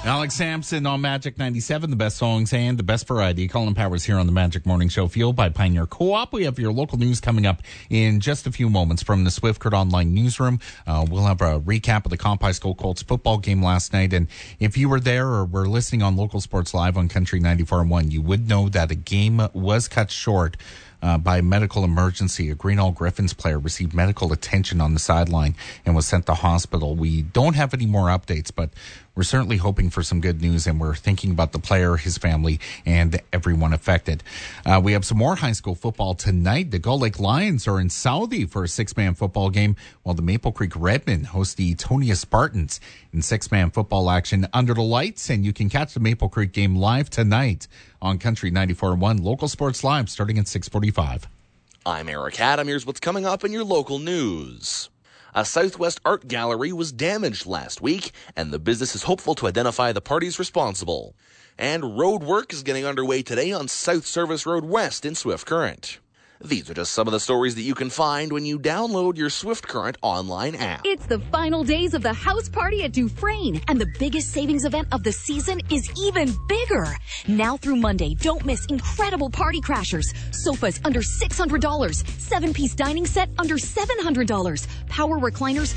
Alex Sampson on Magic 97, the best songs and the best variety. Colin Powers here on the Magic Morning Show, fueled by Pioneer Co-op. We have your local news coming up in just a few moments from the Swift Current Online newsroom. We'll have a recap of the Comp High School Colts football game last night. And if you were there or were listening on Local Sports Live on Country 94.1, you would know that a game was cut short by medical emergency. A Greenall Griffins player received medical attention on the sideline and was sent to hospital. We don't have any more updates, but we're certainly hoping for some good news, and we're thinking about the player, his family, and everyone affected. We have some more high school football tonight. The Gull Lake Lions are in Saudi for a six-man football game, while the Maple Creek Redmen host the Etonia Spartans in six-man football action under the lights. And you can catch the Maple Creek game live tonight on Country 94.1, Local Sports Live, starting at 6:45. I'm Eric Adam. Here's what's coming up in your local news. A Southwest art gallery was damaged last week, and the business is hopeful to identify the parties responsible. And road work is getting underway today on South Service Road West in Swift Current. These are just some of the stories that you can find when you download your Swift Current online app. It's the final days of the house party at Dufresne, and the biggest savings event of the season is even bigger. Now through Monday, don't miss incredible party crashers. Sofas under $600, 7-piece dining set under $700, power recliners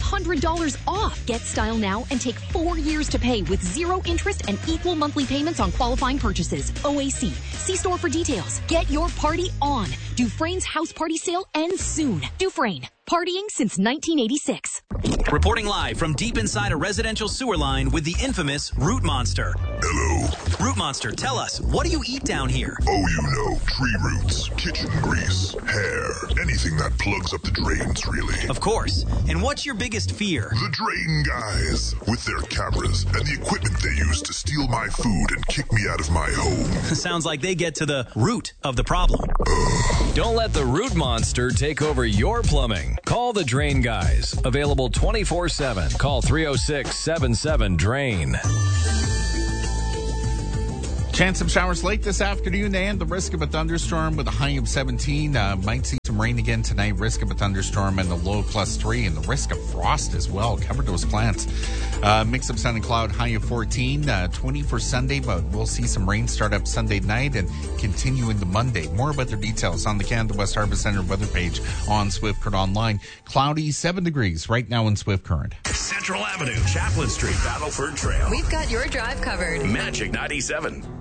$500 off. Get style now and take 4 years to pay with 0 interest and equal monthly payments on qualifying purchases. OAC. See store for details. Get your party on. Dufresne's house party sale ends soon. Dufresne, partying since 1986. Reporting live from deep inside a residential sewer line with the infamous Root Monster. Hello. Root Monster, tell us, what do you eat down here? Oh, you know, tree roots, kitchen grease, hair, anything that plugs up the drains, really. Of course. And what's your biggest fear? The drain guys, with their cameras and the equipment they use to steal my food and kick me out of my home. Sounds like they get to the root of the problem. Don't let the Root Monster take over your plumbing. Call the Drain Guys. Available 24/7. Call 306-77-DRAIN. Chance of showers late this afternoon and the risk of a thunderstorm with a high of 17. Might see some rain again tonight. Risk of a thunderstorm and the low +3, and the risk of frost as well. Cover those plants. Mix of sun and cloud, high of 14. 20 for Sunday, but we'll see some rain start up Sunday night and continue into Monday. More weather details on the Canada West Harvest Center weather page on Swift Current Online. Cloudy, 7 degrees right now in Swift Current. Central Avenue, Chaplin Street, Battleford Trail. We've got your drive covered. Magic 97.